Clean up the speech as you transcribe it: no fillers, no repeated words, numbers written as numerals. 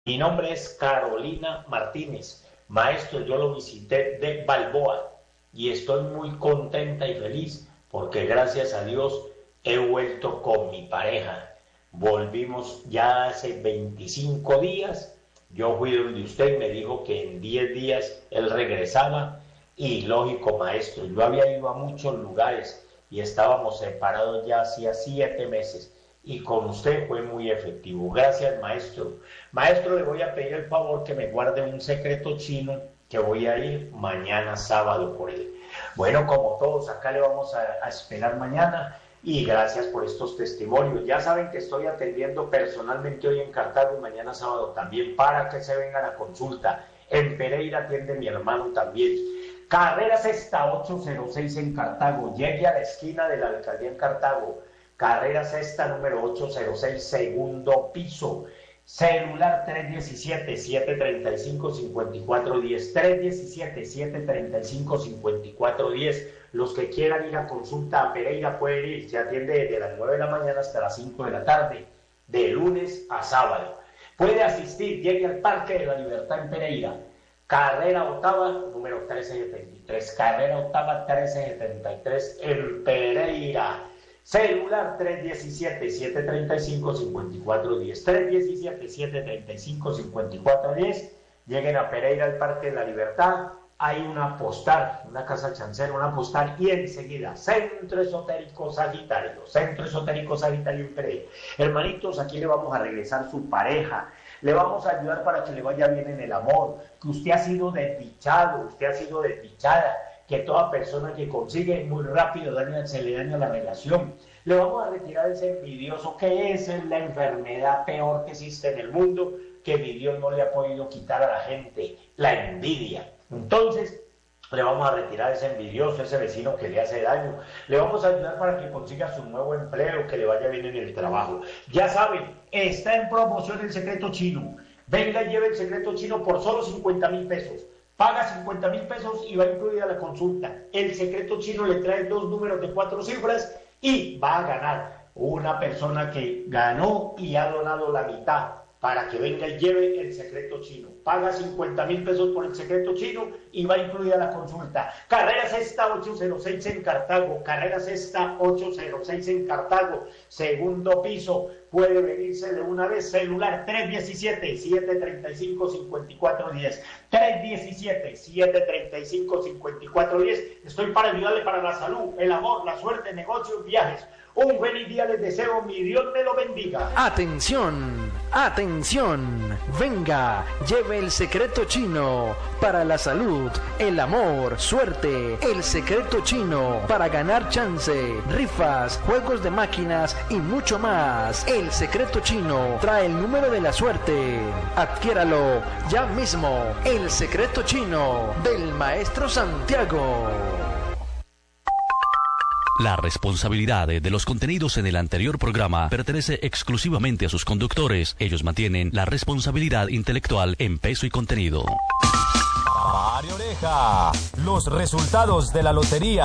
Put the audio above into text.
Mi nombre es Carolina Martínez. Maestro, yo lo visité de Balboa y estoy muy contenta y feliz porque gracias a Dios he vuelto con mi pareja. Volvimos ya hace 25 días. Yo fui donde usted y me dijo que en 10 días él regresaba y lógico, maestro, yo había ido a muchos lugares y estábamos separados ya hacía 7 meses. Y con usted fue muy efectivo. Gracias, maestro. Maestro, le voy a pedir el favor que me guarde un secreto chino que voy a ir mañana sábado por él. Bueno, como todos, acá le vamos a esperar mañana y gracias por estos testimonios. Ya saben que estoy atendiendo personalmente hoy en Cartago y mañana sábado también para que se vengan a consulta. En Pereira atiende mi hermano también. Carrera Sexta 806 en Cartago. Llegue a la esquina de la alcaldía en Cartago. Carrera Sexta número 806, segundo piso. Celular 317-735-5410. 317-735-5410. Los que quieran ir a consulta a Pereira pueden ir. Se atiende desde las 9 de la mañana hasta las 5 de la tarde, de lunes a sábado. Puede asistir, llegue al Parque de la Libertad en Pereira. Carrera Octava número 1373. Carrera Octava 1373 en Pereira. Celular 317-735-5410. 317-735-5410. Lleguen a Pereira al Parque de la Libertad. Hay una postal, una casa chancera, una postal y enseguida Centro Esotérico Sagitario. Centro Esotérico Sagitario en Pereira. Hermanitos, aquí le vamos a regresar su pareja. Le vamos a ayudar para que le vaya bien en el amor. Que usted ha sido desdichado, usted ha sido desdichada. Que toda persona que consigue muy rápido se le daña la relación. Le vamos a retirar ese envidioso, que es la enfermedad peor que existe en el mundo, que mi Dios no le ha podido quitar a la gente, la envidia. Entonces, le vamos a retirar ese envidioso, ese vecino que le hace daño. Le vamos a ayudar para que consiga su nuevo empleo, que le vaya bien en el trabajo. Ya saben, está en promoción el secreto chino. Venga y lleve el secreto chino por solo 50,000 pesos. Paga 50,000 pesos y va incluida la consulta. El secreto chino le trae 2 números de 4 cifras y va a ganar una persona que ganó y ha donado la mitad para que venga y lleve el secreto chino. Paga 50,000 pesos por el secreto chino y va incluida la consulta. Carrera Sexta 806 en Cartago. Carrera Sexta 806 en Cartago. Segundo piso. Puede venirse de una vez. Celular 317-735-5410. 317-735-5410. Estoy para ayudarle para la salud, el amor, la suerte, negocios, viajes. Un feliz día les deseo, mi Dios me lo bendiga. Atención, atención, venga, lleve el secreto chino para la salud, el amor, suerte, el secreto chino para ganar chance, rifas, juegos de máquinas y mucho más. El secreto chino trae el número de la suerte. Adquiéralo ya mismo. El secreto chino del Maestro Santiago. La responsabilidad de los contenidos en el anterior programa pertenece exclusivamente a sus conductores. Ellos mantienen la responsabilidad intelectual en peso y contenido. Pare oreja. Los resultados de la lotería